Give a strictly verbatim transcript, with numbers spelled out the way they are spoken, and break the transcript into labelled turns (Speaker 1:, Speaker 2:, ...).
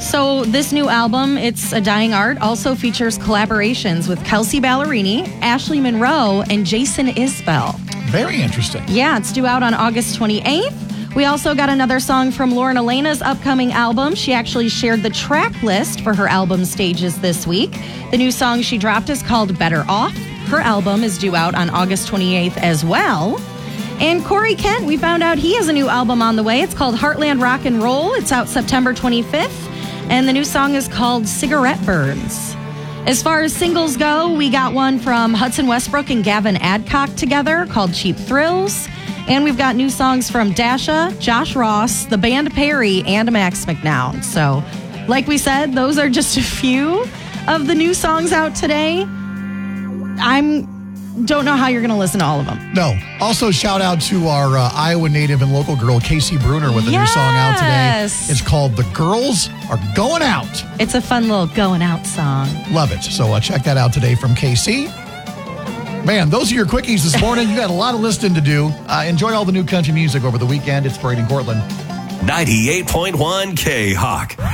Speaker 1: So this new album, It's a Dying Art, also features collaborations with Kelsey Ballerini, Ashley Monroe, and Jason Isbell.
Speaker 2: Very interesting.
Speaker 1: Yeah, it's due out on August twenty-eighth. We also got another song from Lauren Elena's upcoming album. She actually shared the track list for her album stages this week. The new song she dropped is called Better Off. Her album is due out on August twenty-eighth as well. And Corey Kent, we found out he has a new album on the way. It's called Heartland Rock and Roll. It's out September twenty-fifth. And the new song is called Cigarette Burns. As far as singles go, we got one from Hudson Westbrook and Gavin Adcock together called Cheap Thrills. And we've got new songs from Dasha, Josh Ross, the band Perry, and Max McNown. So, like we said, those are just a few of the new songs out today. I'm don't know how you're going to listen to all of them.
Speaker 2: No. Also, shout out to our uh, Iowa native and local girl, Casey Bruner, with a
Speaker 1: yes.
Speaker 2: new song out today. It's called The Girls Are Going Out.
Speaker 1: It's a fun little going out song.
Speaker 2: Love it. So uh, check that out today from Casey. Man, those are your quickies this morning. You got a lot of listening to do. Uh, enjoy all the new country music over the weekend. It's Braden Cortland.
Speaker 3: ninety-eight point one K-Hawk.